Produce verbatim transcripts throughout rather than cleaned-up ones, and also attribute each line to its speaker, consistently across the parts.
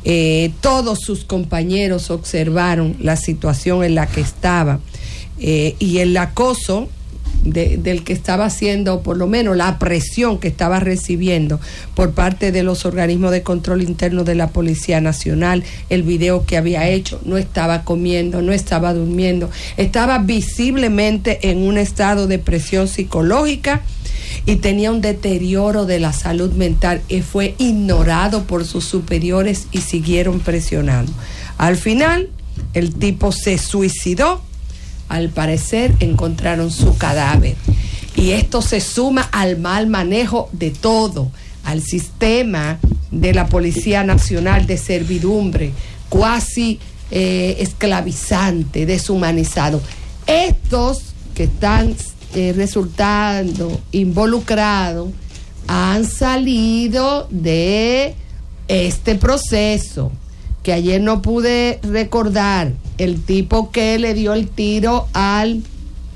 Speaker 1: Eh, todos sus compañeros observaron la situación en la que estaba eh, y el acoso de, del que estaba haciendo, por lo menos la presión que estaba recibiendo por parte de los organismos de control interno de la Policía Nacional, el video que había hecho, no estaba comiendo, no estaba durmiendo, estaba visiblemente en un estado de presión psicológica y tenía un deterioro de la salud mental y fue ignorado por sus superiores y siguieron presionando. Al final, el tipo se suicidó. Al parecer encontraron su cadáver y esto se suma al mal manejo de todo, al sistema de la Policía Nacional de servidumbre, cuasi eh, esclavizante, deshumanizado. Estos que están eh, resultando involucrados han salido de este proceso, que ayer no pude recordar. El tipo que le dio el tiro al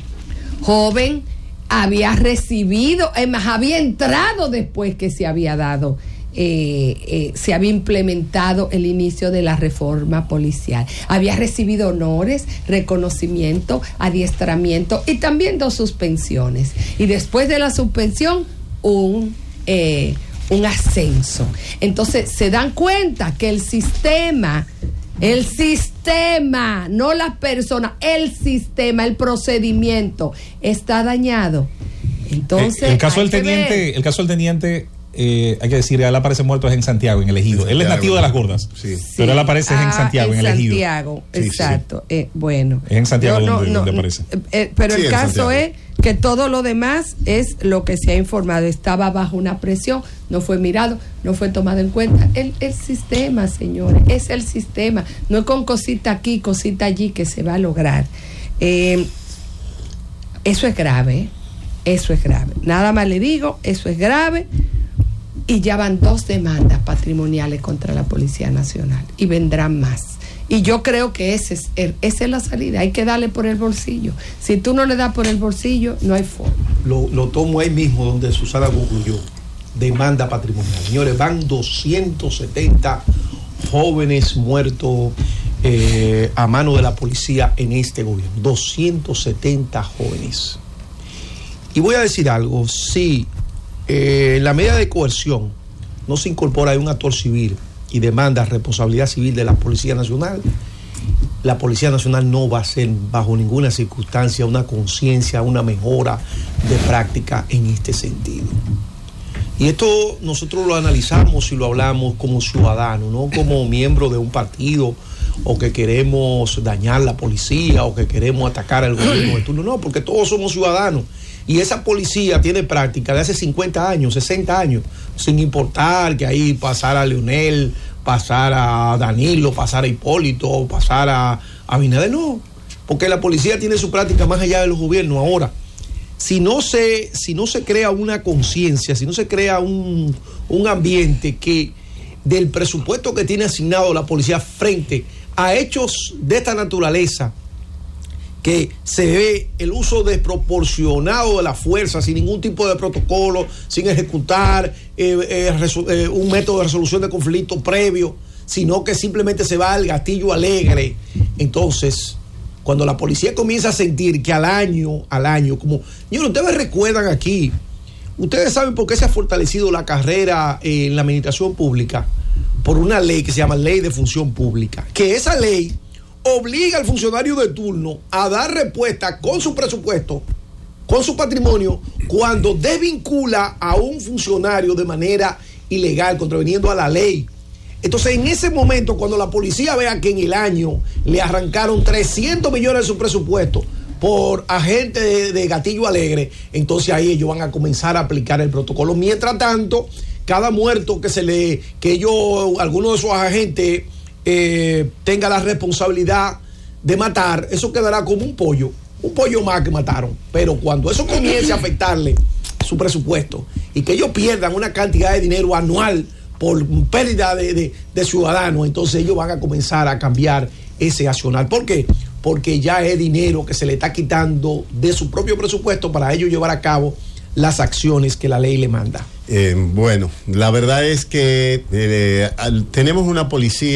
Speaker 1: joven había recibido, es más, había entrado después que se había dado, eh, eh, se había implementado el inicio de la reforma policial. Había recibido honores, reconocimiento, adiestramiento y también dos suspensiones. Y después de la suspensión, un... Eh, un ascenso. Entonces se dan cuenta que el sistema, el sistema, no las personas, el sistema, el procedimiento está dañado. Entonces
Speaker 2: el, el caso del teniente, el caso del teniente eh, hay que decir, él aparece muerto es en Santiago, en el Ejido. Santiago, él es nativo de Las Gordas, sí. Sí. Pero él aparece ah, en Santiago, en, en el Ejido.
Speaker 1: Santiago, sí, exacto. Sí. Eh, bueno.
Speaker 2: Es en Santiago
Speaker 1: no,
Speaker 2: donde,
Speaker 1: no,
Speaker 2: donde
Speaker 1: no,
Speaker 2: aparece.
Speaker 1: Eh, pero sí, el caso Santiago. Es que todo lo demás es lo que se ha informado. Estaba bajo una presión, no fue mirado, no fue tomado en cuenta. El, el sistema, señores, es el sistema. No es con cosita aquí, cosita allí que se va a lograr. Eh, eso es grave, ¿eh? Eso es grave. Nada más le digo, eso es grave. Y ya van dos demandas patrimoniales contra la Policía Nacional. Y vendrán más. Y yo creo que ese es, esa es la salida. Hay que darle por el bolsillo. Si tú no le das por el bolsillo, no hay forma.
Speaker 3: Lo, lo tomo ahí mismo donde Susana concluyó. Demanda patrimonial. Señores, van doscientos setenta jóvenes muertos eh, a mano de la policía en este gobierno. doscientos setenta jóvenes. Y voy a decir algo. Si eh, la medida de coerción no se incorpora a un actor civil y demanda responsabilidad civil de la Policía Nacional, la Policía Nacional no va a ser bajo ninguna circunstancia una conciencia, una mejora de práctica en este sentido. Y esto nosotros lo analizamos y lo hablamos como ciudadanos, no como miembro de un partido o que queremos dañar la policía o que queremos atacar al gobierno de turno, no, porque todos somos ciudadanos. Y esa policía tiene práctica de hace cincuenta años, sesenta años, sin importar que ahí pasara Leonel, pasara Danilo, pasara Hipólito, pasara a Abinader, no, porque la policía tiene su práctica más allá de los gobiernos. Ahora, si no se, si no se crea una conciencia, si no se crea un, un ambiente que del presupuesto que tiene asignado la policía frente a hechos de esta naturaleza, que se ve el uso desproporcionado de la fuerza sin ningún tipo de protocolo, sin ejecutar eh, eh, resu- eh, un método de resolución de conflicto previo, sino que simplemente se va al gatillo alegre. Entonces, cuando la policía comienza a sentir que al año, al año, como, señores, ustedes recuerdan aquí, ustedes saben por qué se ha fortalecido la carrera eh, en la administración pública, por una ley que se llama Ley de Función Pública, que esa ley obliga al funcionario de turno a dar respuesta con su presupuesto, con su patrimonio, cuando desvincula a un funcionario de manera ilegal, contraviniendo a la ley. Entonces, en ese momento, cuando la policía vea que en el año le arrancaron trescientos millones de su presupuesto por agente de, de gatillo alegre, entonces ahí ellos van a comenzar a aplicar el protocolo. Mientras tanto, cada muerto que se le, que ellos, alguno de esos agentes Eh, tenga la responsabilidad de matar, eso quedará como un pollo, un pollo más que mataron. Pero cuando eso comience a afectarle su presupuesto y que ellos pierdan una cantidad de dinero anual por pérdida de, de, de ciudadanos, entonces ellos van a comenzar a cambiar ese accionar. ¿Por qué? Porque ya es dinero que se le está quitando de su propio presupuesto para ellos llevar a cabo las acciones que la ley le manda.
Speaker 4: Eh, bueno, la verdad es que eh, tenemos una policía